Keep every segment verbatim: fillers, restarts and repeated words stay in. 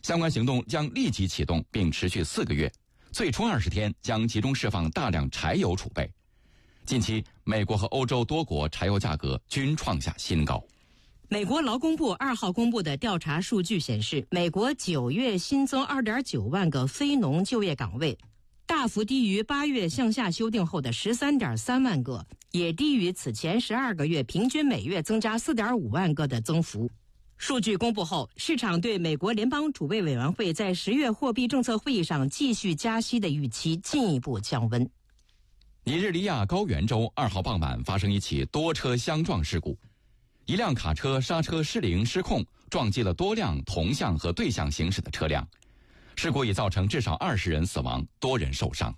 相关行动将立即启动，并持续四个月，最初二十天将集中释放大量柴油储备。近期，美国和欧洲多国柴油价格均创下新高。 美国劳工部二号公布的调查数据显示，美国九月新增 二点九万个非农就业岗位，大幅低于八月向下修订后的 十三点三万个，也低于此前十二个月平均每月增加 四点五万个的增幅。数据公布后，市场对美国联邦储备委员会在十月货币政策会议上继续加息的预期进一步降温。 尼日利亚高原州二号傍晚发生一起多车相撞事故，一辆卡车刹车失灵失控，撞击了多辆同向和对向行驶的车辆。事故已造成至少二十人死亡，多人受伤。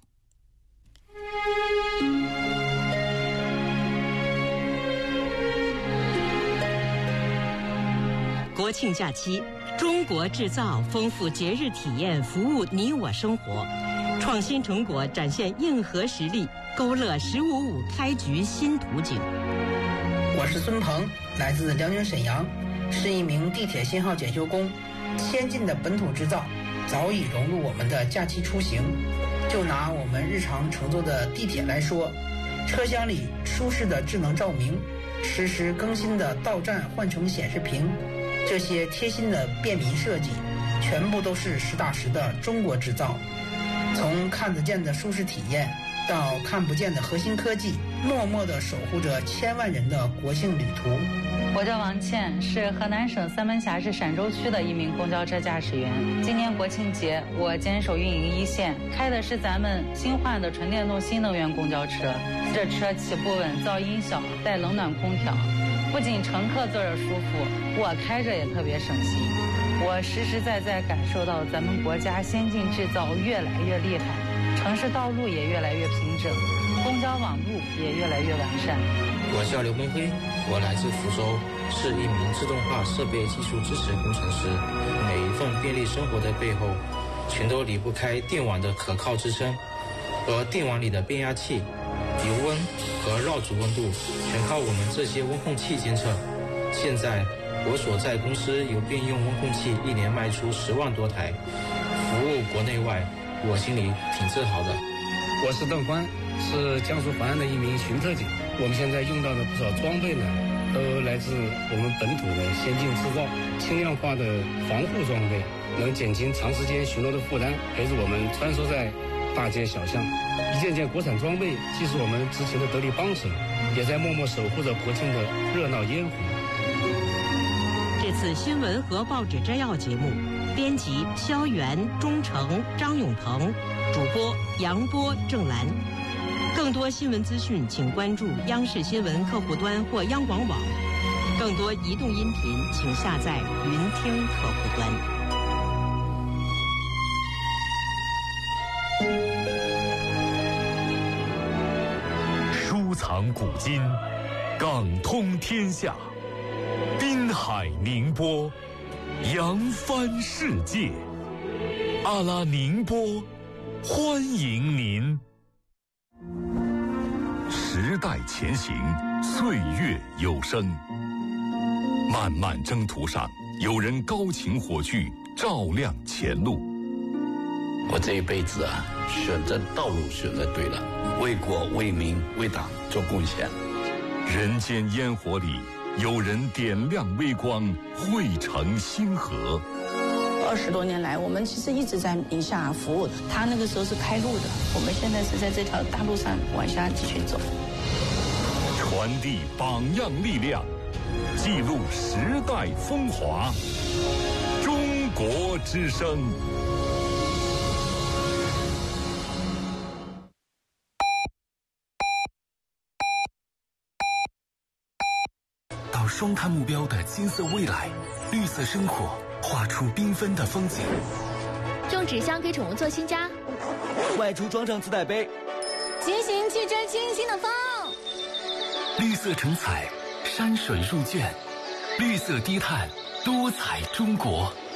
国庆假期，中国制造丰富节日体验，服务你我生活，创新成果展现硬核实力，勾勒十五五开局新图景。 我是孙鹏，来自辽宁沈阳，是一名地铁信号检修工。先进的本土制造早已融入我们的假期出行。就拿我们日常乘坐的地铁来说，车厢里舒适的智能照明，实时更新的到站换乘显示屏，这些贴心的便民设计，全部都是实打实的中国制造。从看得见的舒适体验到看不见的核心科技，默默地守护着千万人的国庆旅途。 我叫王倩，是河南省三门峡市陕州区的一名公交车驾驶员。今年国庆节，我坚守运营一线，开的是咱们新换的纯电动新能源公交车。这车起步稳，噪音小，带冷暖空调，不仅乘客坐着舒服，我开着也特别省心。我实实在在感受到咱们国家先进制造越来越厉害，城市道路也越来越平整，公交网路也越来越完善。 我叫刘梦辉，我来自福州，是一名自动化设备技术支持工程师。每一份便利生活的背后，全都离不开电网的可靠支撑，而电网里的变压器、油温和绕组温度全靠我们这些温控器监测。现在我所在公司有便用温控器一年卖出十万多台，服务国内外，我心里挺自豪的。 我是邓欢，是江苏淮安的一名巡特警。我们现在用到的不少装备呢，都来自我们本土的先进制造，轻量化的防护装备，能减轻长时间巡逻的负担，陪着我们穿梭在大街小巷。一件件国产装备既是我们执勤的得力帮手，也在默默守护着国庆的热闹烟火。 这次新闻和报纸摘要节目，编辑肖元、钟诚、张永腾，主播杨波、郑兰。更多新闻资讯，请关注央视新闻客户端或央广网。更多移动音频，请下载云听客户端。 收藏古今，港通天下，滨海宁波，扬帆世界。阿拉宁波，欢迎您。时代前行，岁月有声。漫漫征途上，有人高擎火炬，照亮前路。 我这一辈子啊，选择道路选择对了，为国为民为党做贡献。 人间烟火里，有人点亮微光，汇成星河。 二十多年来，我们其实一直在宁夏服务，他那个时候是开路的，我们现在是在这条大路上往下继续走。 传递榜样力量，记录时代风华。中国之声。 到双碳目标的金色未来，绿色生活画出缤纷的风景。 种纸箱给宠物做新家， 外出装上磁带杯， 骑行去追清新的风。 绿色成彩，山水入卷，绿色低碳，多彩中国。